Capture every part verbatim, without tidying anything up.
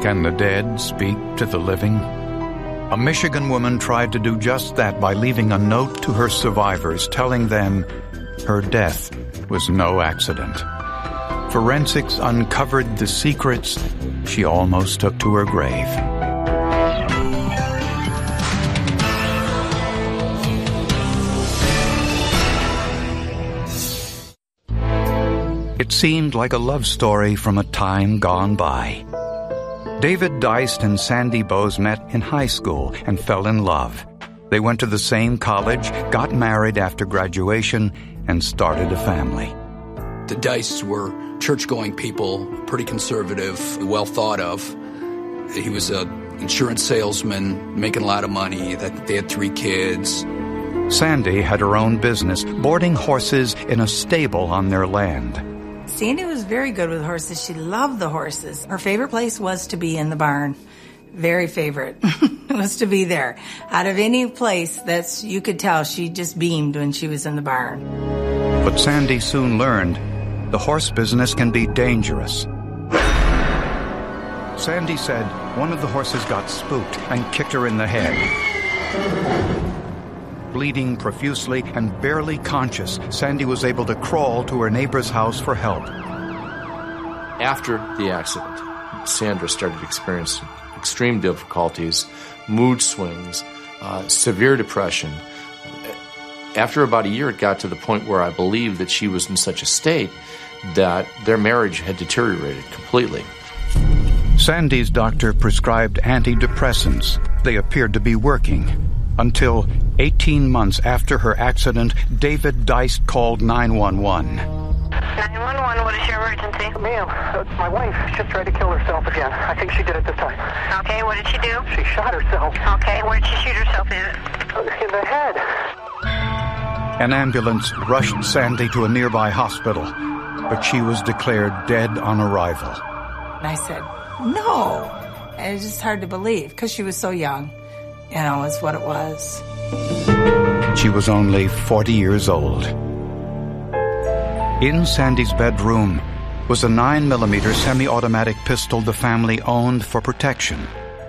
Can the dead speak to the living? A Michigan woman tried to do just that by leaving a note to her survivors telling them her death was no accident. Forensics uncovered the secrets she almost took to her grave. It seemed like a love story from a time gone by. David Deist and Sandy Bowes met in high school and fell in love. They went to the same college, got married after graduation, and started a family. The Deists were church-going people, pretty conservative, well thought of. He was an insurance salesman, making a lot of money. They had three kids. Sandy had her own business, boarding horses in a stable on their land. Sandy was very good with horses. She loved the horses. Her favorite place was to be in the barn. Very favorite was to be there. Out of any place, that's you could tell she just beamed when she was in the barn. But Sandy soon learned the horse business can be dangerous. Sandy said one of the horses got spooked and kicked her in the head. Bleeding profusely and barely conscious, Sandy was able to crawl to her neighbor's house for help. After the accident, Sandra started experiencing extreme difficulties, mood swings, uh, severe depression. After about a year, it got to the point where I believed that she was in such a state that their marriage had deteriorated completely. Sandy's doctor prescribed antidepressants. They appeared to be working. Until eighteen months after her accident, David Deist called nine one one. nine one one, what is your emergency? Ma'am, uh, my wife just tried to kill herself again. I think she did it this time. Okay, what did she do? She shot herself. Okay, where did she shoot herself in? Uh, in the head. An ambulance rushed Sandy to a nearby hospital, but she was declared dead on arrival. And I said, no. And it was just hard to believe because she was so young. You know, is what it was. She was only forty years old. In Sandy's bedroom was a nine millimeter semi-automatic pistol the family owned for protection.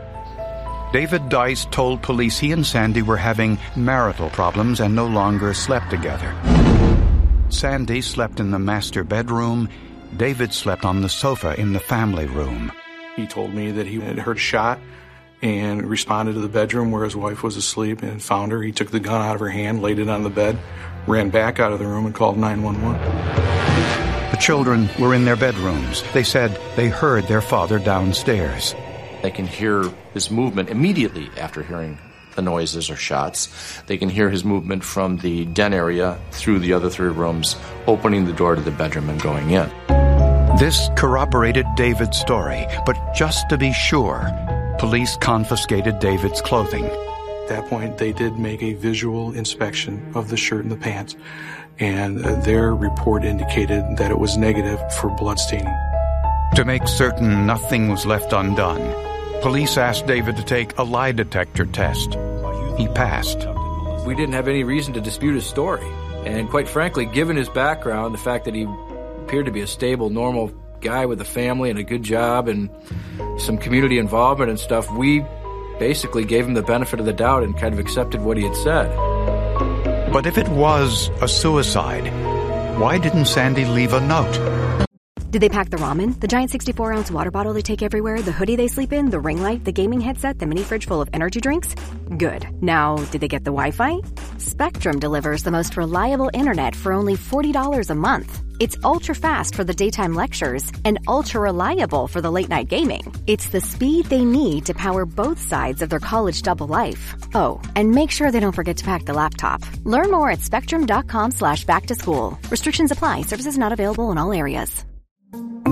David Deist told police he and Sandy were having marital problems and no longer slept together. Sandy slept in the master bedroom. David slept on the sofa in the family room. He told me that he had heard a shot and responded to the bedroom where his wife was asleep and found her. He took the gun out of her hand, laid it on the bed, ran back out of the room and called nine one one. The children were in their bedrooms. They said they heard their father downstairs. They can hear his movement immediately after hearing the noises or shots. They can hear his movement from the den area through the other three rooms, opening the door to the bedroom and going in. This corroborated David's story, but just to be sure, police confiscated David's clothing. At that point, they did make a visual inspection of the shirt and the pants, and uh, their report indicated that it was negative for blood staining. To make certain nothing was left undone, police asked David to take a lie detector test. He passed. We didn't have any reason to dispute his story. And quite frankly, given his background, the fact that he appeared to be a stable, normal guy with a family and a good job and some community involvement and stuff, we basically gave him the benefit of the doubt and kind of accepted what he had said. But if it was a suicide, why didn't Sandy leave a note? Did they pack the ramen, the giant sixty-four ounce water bottle they take everywhere, the hoodie they sleep in, the ring light, the gaming headset, the mini fridge full of energy drinks? Good. Now, did they get the Wi-Fi? Spectrum delivers the most reliable internet for only forty dollars a month. It's ultra-fast for the daytime lectures and ultra-reliable for the late-night gaming. It's the speed they need to power both sides of their college double life. Oh, and make sure they don't forget to pack the laptop. Learn more at spectrum dot com slash back to school. Restrictions apply. Services not available in all areas.